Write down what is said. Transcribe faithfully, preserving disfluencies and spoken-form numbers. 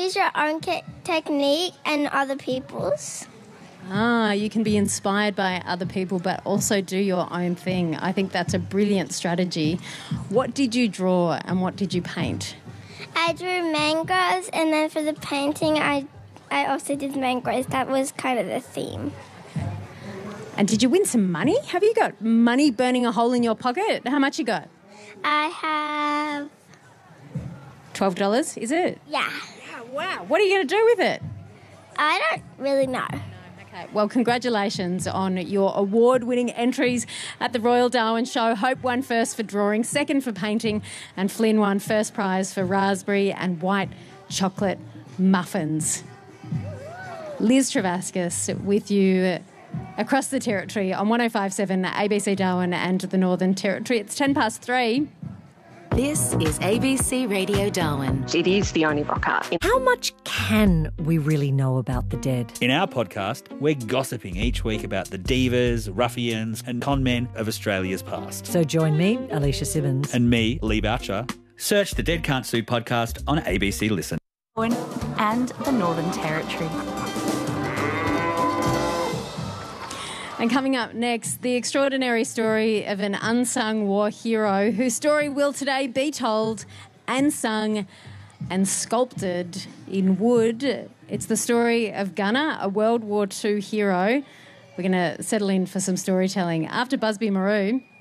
use your own ke- technique and other people's. Ah, you can be inspired by other people but also do your own thing. I think that's a brilliant strategy. What did you draw and what did you paint? I drew mangoes, and then for the painting, I I also did mangoes. That was kind of the theme. And did you win some money? Have you got money burning a hole in your pocket? How much you got? I have... twelve dollars, is it? Yeah. Yeah, wow. What are you going to do with it? I don't really know. Okay, well, congratulations on your award-winning entries at the Royal Darwin Show. Hope won first for drawing, second for painting, and Flynn won first prize for raspberry and white chocolate muffins. Liz Travaskis with you across the Territory on one oh five point seven A B C Darwin and the Northern Territory. It's ten past three. This is A B C Radio Darwin. It is the only rock art. How much can we really know about the dead? In our podcast, we're gossiping each week about the divas, ruffians and con men of Australia's past. So join me, Alicia Simmons. And me, Lee Boucher. Search the Dead Can't Sue podcast on A B C Listen. And the Northern Territory. And coming up next, the extraordinary story of an unsung war hero whose story will today be told and sung and sculpted in wood. It's the story of Gunner, a World War Two hero. We're going to settle in for some storytelling after Busby Marou.